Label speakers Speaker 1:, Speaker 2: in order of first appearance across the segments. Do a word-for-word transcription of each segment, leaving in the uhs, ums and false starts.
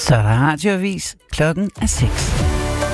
Speaker 1: Så er der radioavis. Klokken er seks.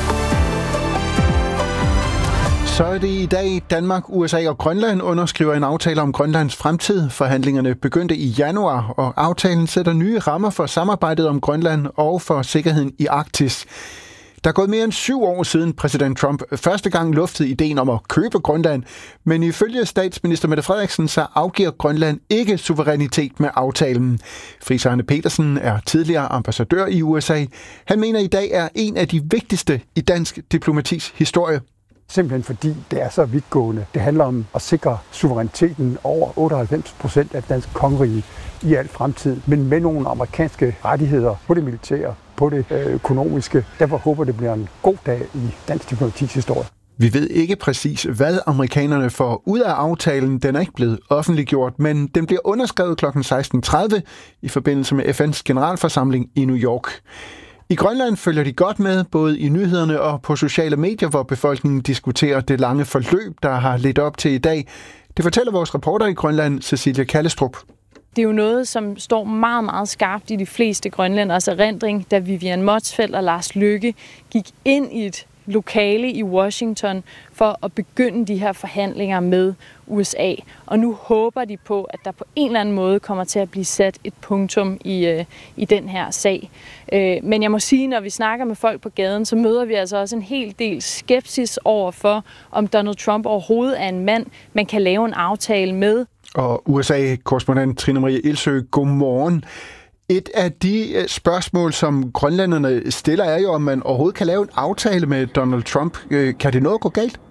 Speaker 2: Så er det i dag, Danmark, U S A og Grønland underskriver en aftale om Grønlands fremtid. Forhandlingerne begyndte i januar, og aftalen sætter nye rammer for samarbejdet om Grønland og for sikkerheden i Arktis. Der er gået mere end syv år siden præsident Trump første gang luftede ideen om at købe Grønland, men ifølge statsminister Mette Frederiksen så afgiver Grønland ikke suverænitet med aftalen. Friis Arne Petersen er tidligere ambassadør i U S A. Han mener i dag er en af de vigtigste i dansk diplomatis historie.
Speaker 3: Simpelthen fordi det er så vidtgående. Det handler om at sikre suveræniteten over otteoghalvfems procent af det danske kongerige i al fremtid, men med nogle amerikanske rettigheder på det militære, på det økonomiske. Derfor håber det bliver en god dag i dansk diplomatis historie.
Speaker 2: Vi ved ikke præcis, hvad amerikanerne får ud af aftalen. Den er ikke blevet offentliggjort, men den bliver underskrevet klokken seksten tredive i forbindelse med F N's generalforsamling i New York. I Grønland følger de godt med, både i nyhederne og på sociale medier, hvor befolkningen diskuterer det lange forløb, der har ledt op til i dag. Det fortæller vores reporter i Grønland, Cecilia Kallestrup.
Speaker 4: Det er jo noget, som står meget, meget skarpt i de fleste grønlænders erindring, da Vivian Motzfeldt og Lars Løkke gik ind i et lokale i Washington for at begynde de her forhandlinger med U S A. Og nu håber de på, at der på en eller anden måde kommer til at blive sat et punktum i, øh, i den her sag. Øh, men jeg må sige, når vi snakker med folk på gaden, så møder vi altså også en hel del skepsis over for, om Donald Trump overhovedet er en mand, man kan lave en aftale med.
Speaker 2: Og U S A-korrespondent Trine Marie Ilsøe, godmorgen. Et af de spørgsmål, som grønlænderne stiller, er jo, om man overhovedet kan lave en aftale med Donald Trump. Kan det noget gå galt?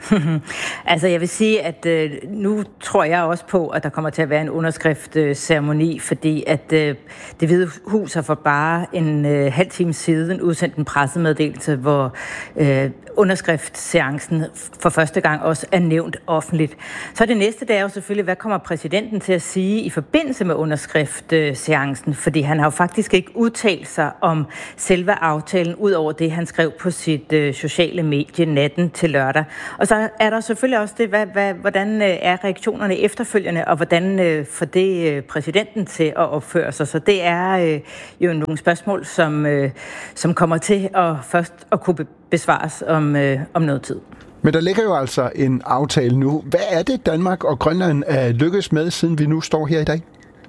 Speaker 5: Altså jeg vil sige, at øh, nu tror jeg også på, at der kommer til at være en underskriftsceremoni, fordi at øh, Det Hvide Hus har for bare en øh, halv time siden udsendt en pressemeddelelse, hvor øh, underskriftsseancen for første gang også er nævnt offentligt. Så det næste, det er jo selvfølgelig, hvad kommer præsidenten til at sige i forbindelse med underskriftsseancen, fordi han har jo faktisk ikke udtalt sig om selve aftalen, ud over det, han skrev på sit øh, sociale medie natten til lørdag. Og så er der selvfølgelig også det, hvad, hvad, hvordan er reaktionerne efterfølgende, og hvordan øh, får det øh, præsidenten til at opføre sig. Så det er øh, jo nogle spørgsmål, som, øh, som kommer til at først at kunne besvares om, øh, om noget tid.
Speaker 2: Men der ligger jo altså en aftale nu. Hvad er det, Danmark og Grønland er lykkes med, siden vi nu står her i dag?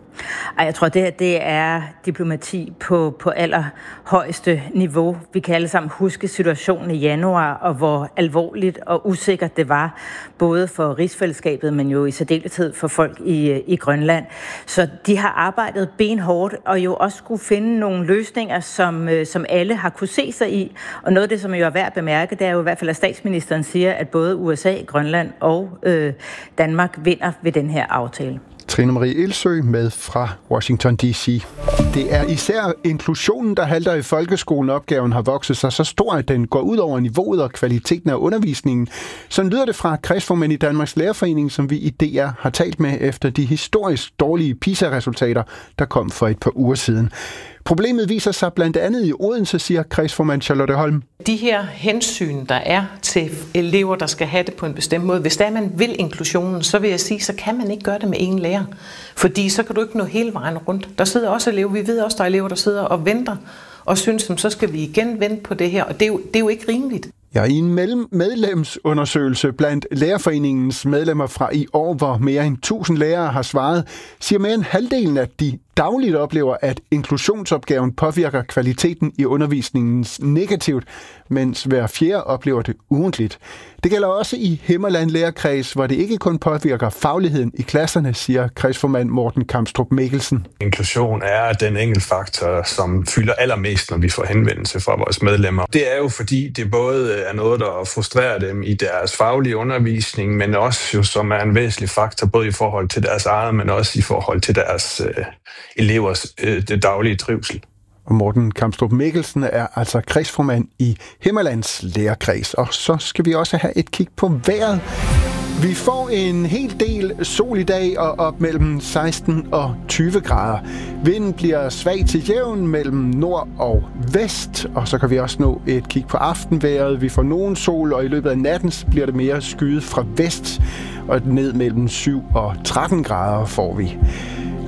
Speaker 5: Ej, jeg tror, det her det er diplomati på, på allerhøjeste niveau. Vi kan alle sammen huske situationen i januar, og hvor alvorligt og usikkert det var, både for rigsfællesskabet, men jo i særdeleshed for folk i, i Grønland. Så de har arbejdet benhårdt, og jo også skulle finde nogle løsninger, som, som alle har kunne se sig i. Og noget af det, som jo er værd at bemærke, det er jo i hvert fald, at statsministeren siger, at både U S A, Grønland og øh, Danmark vinder ved den her aftale.
Speaker 2: Trine Marie Ilsøe med fra Washington D C. Det er især inklusionen, der halter i folkeskolen. Opgaven har vokset sig så stor, at den går ud over niveauet og kvaliteten af undervisningen. Sådan lyder det fra kredsformænd i Danmarks Lærerforening, som vi i D R har talt med efter de historisk dårlige PISA-resultater, der kom for et par uger siden. Problemet viser sig blandt andet i Odense, siger kredsformand Charlotte Holm.
Speaker 6: De her hensyn, der er til elever, der skal have det på en bestemt måde, hvis der man vil inklusionen, så vil jeg sige, så kan man ikke gøre det med én lærer. Fordi så kan du ikke nå hele vejen rundt. Der sidder også elever, vi ved også, der er elever, der sidder og venter og synes, så skal vi igen vente på det her, og det er jo, det er jo ikke rimeligt.
Speaker 2: Ja, i en medlemsundersøgelse blandt Lærerforeningens medlemmer fra i år, hvor mere end tusind lærere har svaret, siger mere end halvdelen, at de dagligt oplever, at inklusionsopgaven påvirker kvaliteten i undervisningen negativt, mens hver fjerde oplever det ugentligt. Det gælder også i Himmerland Lærerkreds, hvor det ikke kun påvirker fagligheden i klasserne, siger kredsformand Morten Kamstrup Mikkelsen.
Speaker 7: Inklusion er den enkeltfaktor, som fylder allermest, når vi får henvendelse fra vores medlemmer. Det er jo fordi, det både er noget, der frustrerer dem i deres faglige undervisning, men også jo, som er en væsentlig faktor, både i forhold til deres eget, men også i forhold til deres øh, elevers øh, det daglige trivsel.
Speaker 2: Og Morten Kamstrup Mikkelsen er altså kredsformand i Himmerlands Lærerkreds. Og så skal vi også have et kig på vejret. Vi får en hel del sol i dag og op mellem seksten og tyve grader. Vinden bliver svag til jævn mellem nord og vest, og så kan vi også nå et kig på aftenvejret. Vi får nogen sol, og i løbet af natten bliver det mere skyet fra vest, og ned mellem syv og tretten grader får vi.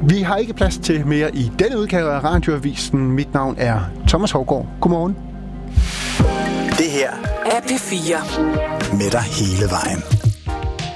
Speaker 2: Vi har ikke plads til mere i denne udgave af Radioavisen. Mit navn er Thomas Hougaard. Godmorgen.
Speaker 8: Det her er P fire. Med dig hele vejen.